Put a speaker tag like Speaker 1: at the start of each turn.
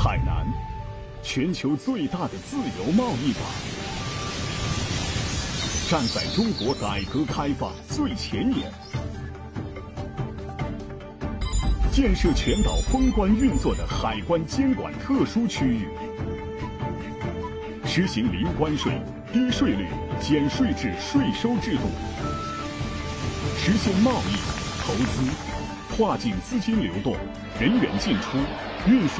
Speaker 1: 海南，全球最大的自由贸易港，站在中国改革开放最前沿，建设全岛封关运作的海关监管特殊区域，实行零关税、低税率、减税制税收制度，实现贸易、投资、跨境资金流动、人员进出、运输